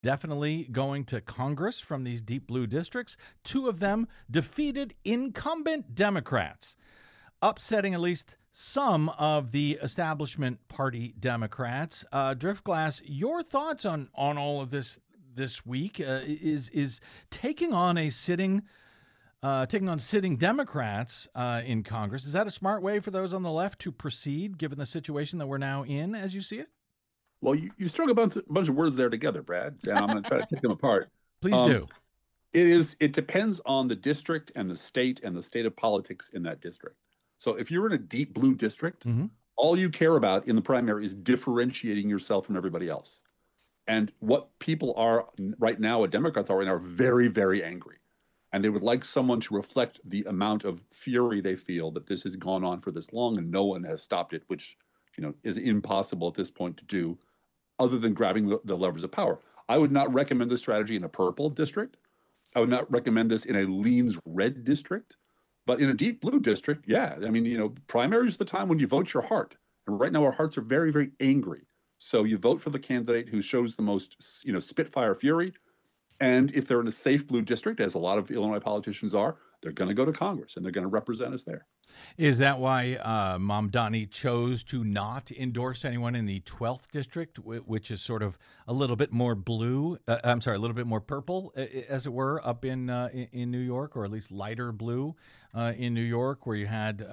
definitely going to Congress from these deep blue districts. Two of them defeated incumbent Democrats, upsetting at least some of the establishment party Democrats. Driftglass, your thoughts on all of this week? Is taking on a sitting taking on sitting Democrats in Congress. Is that a smart way for those on the left to proceed, given the situation that we're now in, as you see it? Well, you strung a bunch of words there together, Brad, and I'm going to try to take them apart. Please Um, do. it depends on the district and the state of politics in that district. So if you're in a deep blue district, Mm-hmm. all you care about in the primary is differentiating yourself from everybody else. And what people are right now, what Democrats are right now, are very, very angry. And they would like someone to reflect the amount of fury they feel that this has gone on for this long and no one has stopped it, which, is impossible at this point to do other than grabbing the levers of power. I would not recommend this strategy in a purple district. I would not recommend this in a leans red district. But in a deep blue district, yeah. I mean, primary is the time when you vote your heart. And right now our hearts are very, very angry. So you vote for the candidate who shows the most, spitfire fury. And if they're in a safe blue district, as a lot of Illinois politicians are, they're going to go to Congress and they're going to represent us there. Is that why Mamdani chose to not endorse anyone in the 12th district, which is sort of a little bit more blue? I'm sorry, a little bit more purple, as it were, up in New York, or at least lighter blue in New York, where you had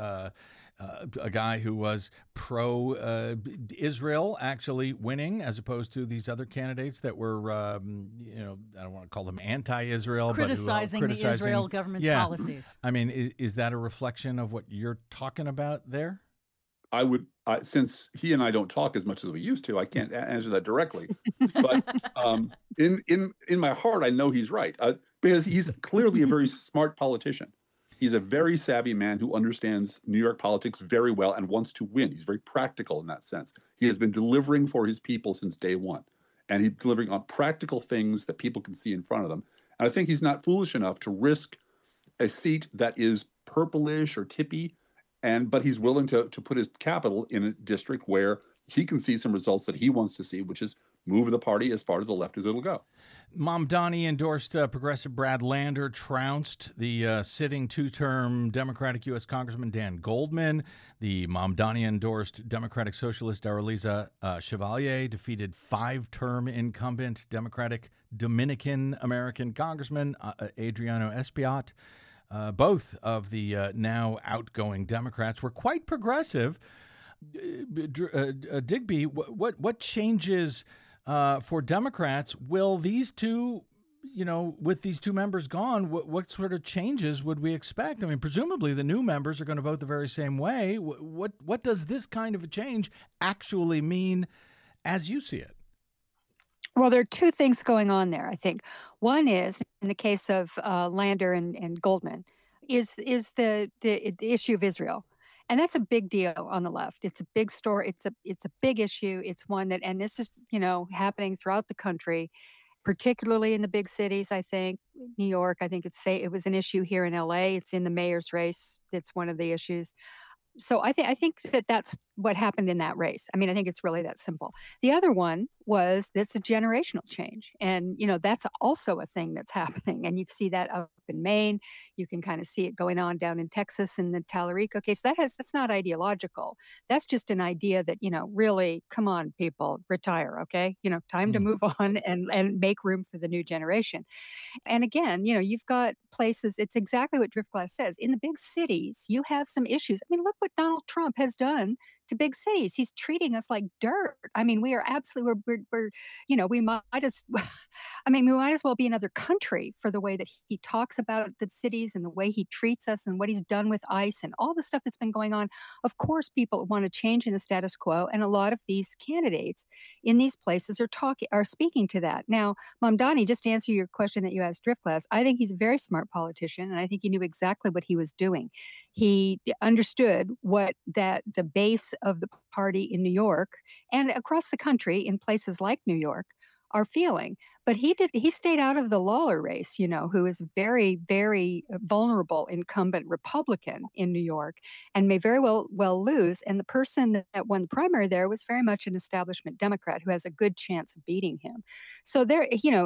a guy who was pro-Israel actually winning, as opposed to these other candidates that were, I don't want to call them anti-Israel, criticizing but the Israel government's policies. I mean, is that a reflection of what you're talking about there? Since he and I don't talk as much as we used to, I can't answer that directly. But in my heart, I know he's right, because he's clearly a very smart politician. He's a very savvy man who understands New York politics very well and wants to win. He's very practical in that sense. He has been delivering for his people since day one, and he's delivering on practical things that people can see in front of them. And I think he's not foolish enough to risk a seat that is purplish or tippy, but he's willing to put his capital in a district where he can see some results that he wants to see, which is move the party as far to the left as it'll go. Mamdani endorsed progressive Brad Lander, trounced the sitting two-term Democratic U.S. Congressman Dan Goldman. The Mamdani endorsed Democratic Socialist Daraliza Chevalier defeated five-term incumbent Democratic Dominican-American Congressman Adriano Espaillat. Both of the now outgoing Democrats were quite progressive. Digby, what changes for Democrats will these two, with these two members gone, what sort of changes would we expect? I mean, presumably the new members are going to vote the very same way. What does this kind of a change actually mean as you see it? Well, there are two things going on there, I think. One is, in the case of Lander and Goldman, is the issue of Israel. And that's a big deal on the left. It's a big story. It's a big issue. It's one that, and this is, happening throughout the country, particularly in the big cities, I think. New York, I think it was an issue here in LA. It's in the mayor's race. It's one of the issues. So I think that that's what happened in that race. I mean, I think it's really that simple. The other one was that's a generational change. And, that's also a thing that's happening. And you can see that up in Maine. You can kind of see it going on down in Texas in the Tallarico case. That's not ideological. That's just an idea that, really, come on, people, retire, okay? Time to move on and make room for the new generation. And again, you've got places, it's exactly what Driftglass says. In the big cities, you have some issues. I mean, look what Donald Trump has done to big cities. He's treating us like dirt. I mean, we are absolutely, we might as, we might as well be another country for the way that he talks about the cities and the way he treats us and what he's done with ICE and all the stuff that's been going on. Of course, people want to change in the status quo. And a lot of these candidates in these places are speaking to that. Now, Mamdani, just to answer your question that you asked Driftglass, I think he's a very smart politician, and I think he knew exactly what he was doing. He understood the base of the party in New York and across the country in places like New York are feeling. But he stayed out of the Lawler race, who is very, very vulnerable incumbent Republican in New York and may very well lose. And the person that won the primary there was very much an establishment Democrat who has a good chance of beating him. So there,